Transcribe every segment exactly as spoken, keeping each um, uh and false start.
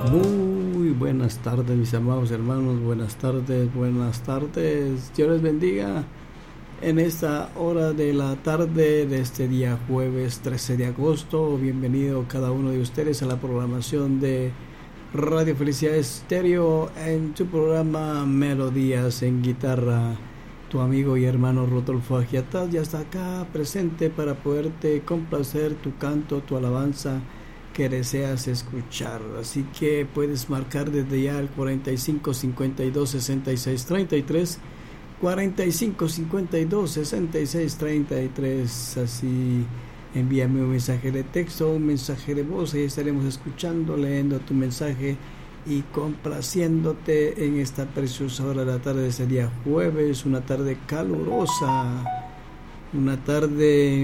Muy buenas tardes, mis amados hermanos, buenas tardes, buenas tardes. Dios les bendiga en esta hora de la tarde de este día jueves trece de agosto. Bienvenido cada uno de ustedes a la programación de Radio Felicidad Estéreo en tu programa Melodías en Guitarra. Tu amigo y hermano Rodolfo Agiataz ya está acá presente para poderte complacer tu canto, tu alabanza que deseas escuchar. Así que puedes marcar desde ya el cuarenta y cinco cincuenta y dos sesenta y seis treinta y tres, cuarenta y cinco cincuenta y dos sesenta y seis treinta y tres. Así envíame un mensaje de texto, un mensaje de voz, y estaremos escuchando, leyendo tu mensaje y complaciéndote en esta preciosa hora de la tarde de ese día jueves, una tarde calurosa, una tarde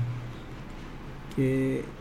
que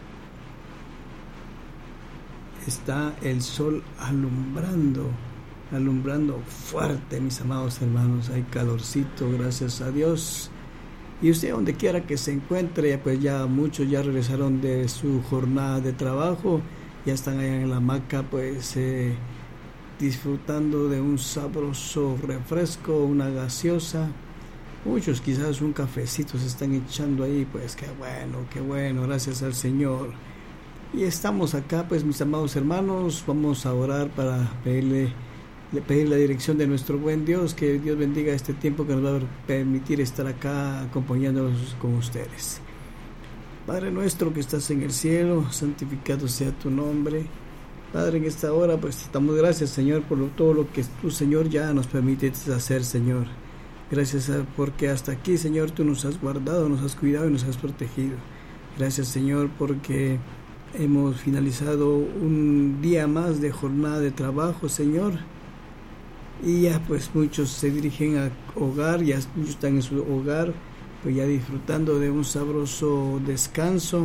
está el sol alumbrando, alumbrando fuerte, mis amados hermanos. Hay calorcito, gracias a Dios. Y usted, donde quiera que se encuentre, pues ya muchos ya regresaron de su jornada de trabajo, ya están allá en la hamaca, pues eh, disfrutando de un sabroso refresco, una gaseosa. Muchos quizás un cafecito se están echando ahí, pues qué bueno, qué bueno, gracias al Señor. Y estamos acá, pues mis amados hermanos, vamos a orar para pedirle, pedir la dirección de nuestro buen Dios, que Dios bendiga este tiempo que nos va a permitir estar acá acompañándonos con ustedes. Padre nuestro que estás en el cielo, santificado sea tu nombre. Padre, en esta hora pues te damos gracias, Señor, por lo, todo lo que tú, Señor, ya nos permites hacer, Señor. Gracias porque hasta aquí, Señor, tú nos has guardado, nos has cuidado y nos has protegido. Gracias, Señor, porque hemos finalizado un día más de jornada de trabajo, Señor, y ya pues muchos se dirigen a hogar, ya muchos están en su hogar, pues ya disfrutando de un sabroso descanso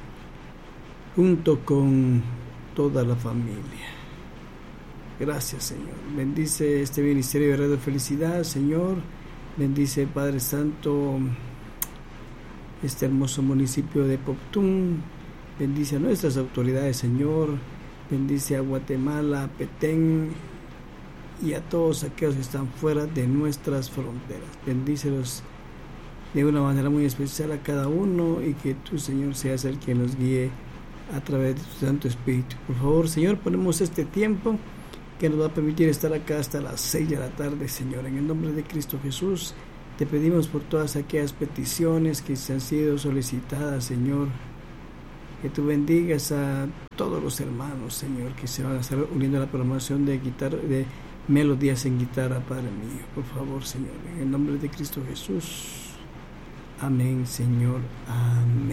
junto con toda la familia. Gracias, Señor. Bendice este ministerio de Radio Felicidad, Señor. Bendice, Padre Santo, este hermoso municipio de Poptún. Bendice a nuestras autoridades, Señor. Bendice a Guatemala, a Petén y a todos aquellos que están fuera de nuestras fronteras. Bendícelos de una manera muy especial a cada uno, y que tú, Señor, seas el que nos guíe a través de tu Santo Espíritu. Por favor, Señor, ponemos este tiempo que nos va a permitir estar acá hasta las seis de la tarde, Señor. En el nombre de Cristo Jesús, te pedimos por todas aquellas peticiones que se han sido solicitadas, Señor. Que tú bendigas a todos los hermanos, Señor, que se van a estar uniendo a la programación de guitarra, de Melodías en Guitarra, Padre mío. Por favor, Señor, en el nombre de Cristo Jesús. Amén, Señor. Amén.